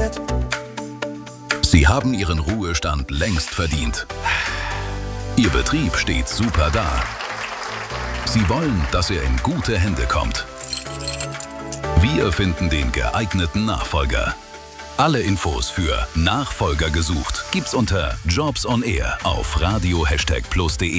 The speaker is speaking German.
Sie haben Ihren Ruhestand längst verdient. Ihr Betrieb steht super da. Sie wollen, dass er in gute Hände kommt. Wir finden den geeigneten Nachfolger. Alle Infos für Nachfolger gesucht gibt's unter Jobs on Air auf radio+de.